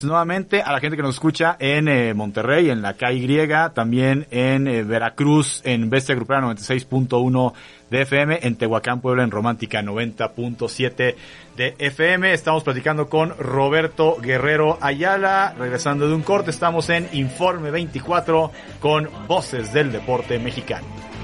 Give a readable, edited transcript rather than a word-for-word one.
Nuevamente a la gente que nos escucha en Monterrey, en la KY, también en Veracruz, en Bestia Grupera 96.1 de FM, en Tehuacán, Puebla, en Romántica 90.7 de FM. Estamos platicando con Roberto Guerrero Ayala. Regresando de un corte, estamos en Informe 24 con Voces del Deporte Mexicano.